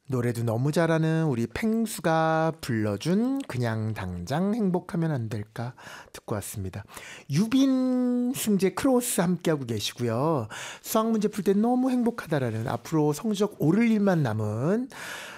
노래도 너무 잘하는 우리 팽수가 불러준 그냥 당장 행복하면 안 될까 듣고 왔습니다. 유빈, 승재, 크로스 함께하고 계시고요. 수학 문제 풀 때 너무 행복하다라는 앞으로 성적 오를 일만 남은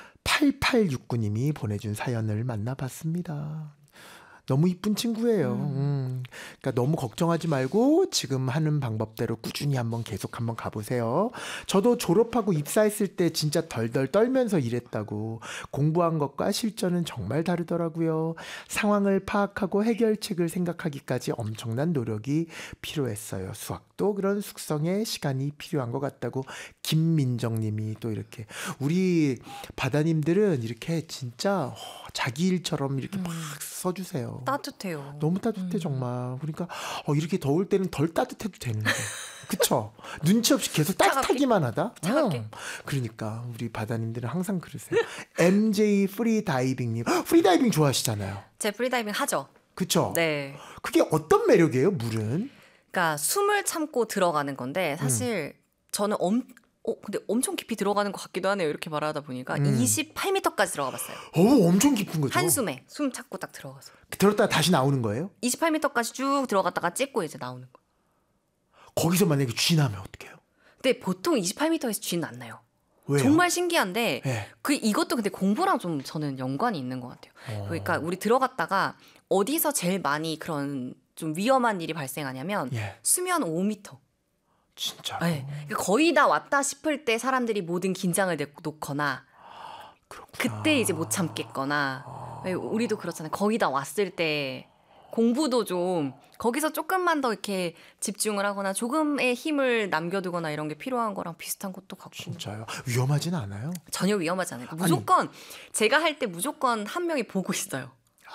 8869님이 보내준 사연을 만나봤습니다. 너무 이쁜 친구예요. 그러니까 너무 걱정하지 말고 지금 하는 방법대로 꾸준히 계속 한번 가보세요. 저도 졸업하고 입사했을 때 진짜 덜덜 떨면서 일했다고. 공부한 것과 실전은 정말 다르더라고요. 상황을 파악하고 해결책을 생각하기까지 엄청난 노력이 필요했어요. 수학도 그런 숙성의 시간이 필요한 것 같다고. 김민정님이 또 이렇게 우리 바다님들은 이렇게 진짜 자기 일처럼 이렇게 막 써주세요. 따뜻해요. 너무 따뜻해 정말. 그러니까 이렇게 더울 때는 덜 따뜻해도 되는데, 그쵸? 눈치 없이 계속 따뜻하기만 하다. 차갑게. 그러니까 우리 바다님들은 항상 그러세요. MJ 프리다이빙님, 프리다이빙 좋아하시잖아요. 제 프리다이빙 하죠. 그쵸? 네. 그게 어떤 매력이에요, 물은? 그러니까 숨을 참고 들어가는 건데 사실 저는 근데 엄청 깊이 들어가는 것 같기도 하네요. 이렇게 말하다 보니까 28m까지 들어가 봤어요. 엄청 깊은 거죠. 한숨에 숨 참고 딱 들어가서. 들었다가 다시 나오는 거예요? 28m까지 쭉 들어갔다가 찍고 이제 나오는 거. 거기서 만약에 쥐 나면 어떡해요? 근데 보통 28m에서 쥐는 안 나요. 왜요? 정말 신기한데 네. 이것도 근데 공부랑 좀 저는 연관이 있는 것 같아요. 그러니까 우리 들어갔다가 어디서 제일 많이 그런 좀 위험한 일이 발생하냐면 수면 5m. 진짜로? 네. 거의 다 왔다 싶을 때 사람들이 모든 긴장을 놓거나 그렇구나. 그때 이제 못 참겠거나 우리도 그렇잖아요. 거의 다 왔을 때 공부도 좀 거기서 조금만 더 이렇게 집중을 하거나 조금의 힘을 남겨두거나 이런 게 필요한 거랑 비슷한 것도 같고. 진짜요? 위험하진 않아요? 전혀 위험하지 않아요. 무조건 제가 할 때 무조건 한 명이 보고 있어요.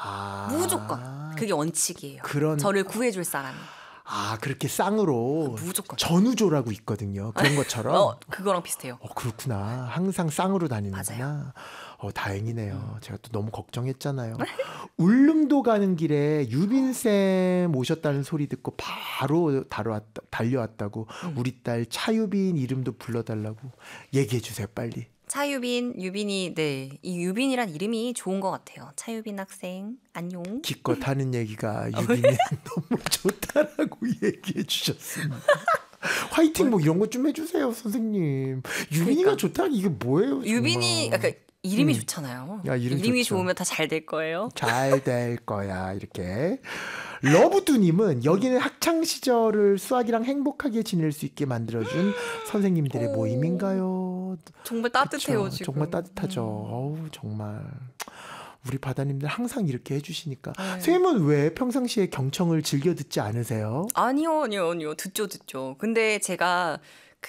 무조건. 그게 원칙이에요. 저를 구해줄 사람이. 그렇게 쌍으로 무조건. 전우조라고 있거든요. 그런 것처럼. 그거랑 비슷해요. 그렇구나. 항상 쌍으로 다니는구나. 다행이네요. 제가 또 너무 걱정했잖아요. 울릉도 가는 길에 유빈쌤 오셨다는 소리 듣고 바로 달려왔다고. 우리 딸 차유빈 이름도 불러달라고 얘기해 주세요, 빨리. 차유빈, 유빈이, 네. 이 유빈이란 이름이 좋은 것 같아요. 차유빈 학생, 안녕. 기껏 하는 얘기가 유빈이 너무 좋다라고 얘기해 주셨습니다. 화이팅 뭐 이런 거 좀 해주세요, 선생님. 유빈이가 좋다? 이게 뭐예요? 정말. 유빈이, 이름이 좋잖아요. 이름이 좋죠. 좋으면 다 잘 될 거예요. 잘 될 거야, 이렇게. 러브두님은 여기는 학창시절을 수학이랑 행복하게 지낼 수 있게 만들어준 선생님들의 모임인가요? 정말 따뜻해요. 그쵸? 지금. 정말 따뜻하죠. 정말 우리 바다님들 항상 이렇게 해주시니까. 선생님은 왜 평상시에 경청을 즐겨 듣지 않으세요? 아니요. 듣죠. 근데 제가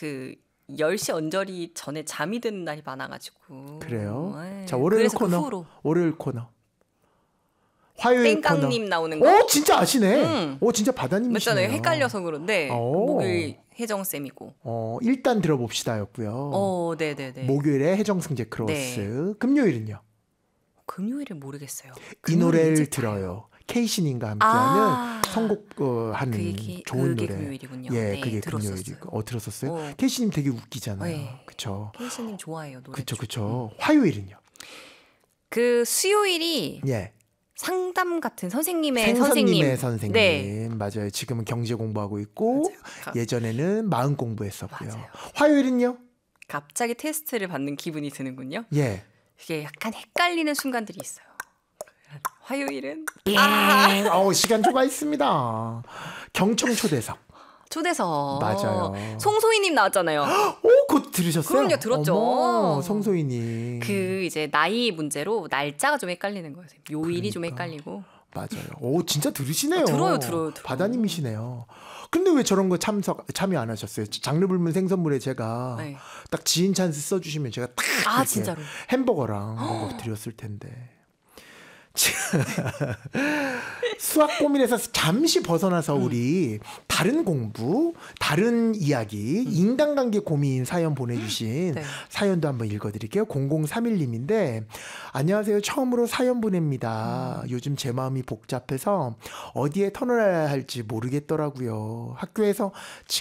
10시 언저리 전에 잠이 드는 날이 많아가지고. 그래요? 네. 자, 월요일 코너. 월요일 코너. 화요일 땡깡님 코너. 나오는 거. 진짜 아시네. 진짜 바다님이시네요. 맞잖아요. 헷갈려서 그런데 목요일 혜정쌤이고. 일단 들어봅시다였고요. 네네네. 목요일에 혜정승재 크로스. 네. 금요일은요? 금요일은 모르겠어요. 이 노래를 들어요. 케이신님과 함께하는 선곡하는 좋은 그게 노래. 금요일이군요. 네, 그게 금요일이고. 들었었어요? 케이신님 되게 웃기잖아요. 네. 그쵸? 케이신님 좋아해요. 노래. 그쵸. 화요일은요? 수요일이 상담 같은 선생님. 선생님. 네. 맞아요. 지금은 경제 공부하고 있고 예전에는 마음 공부했었고요. 맞아요. 화요일은요? 갑자기 테스트를 받는 기분이 드는군요. 이게 약간 헷갈리는 순간들이 있어요. 화요일은 시간 초과했습니다. 경청초대석. 맞아요. 송소희님 나왔잖아요. 그거 들으셨어요? 그럼요, 들었죠. 어머, 송소희님. 이제 나이 문제로 날짜가 좀 헷갈리는 거예요. 요일이 좀 헷갈리고. 맞아요. 진짜 들으시네요. 들어요. 바다님이시네요. 근데 왜 저런 거 참여 안 하셨어요? 장르불문 생선물에 제가 딱 지인 찬스 써주시면 제가 딱 진짜로 햄버거랑 이런 거 드렸을 텐데. 수학 고민에서 잠시 벗어나서 우리 다른 공부, 다른 이야기, 인간관계 고민 사연 보내주신 사연도 한번 읽어드릴게요. 0031님인데 안녕하세요. 처음으로 사연 보냅니다. 요즘 제 마음이 복잡해서 어디에 터널해야 할지 모르겠더라고요. 학교에서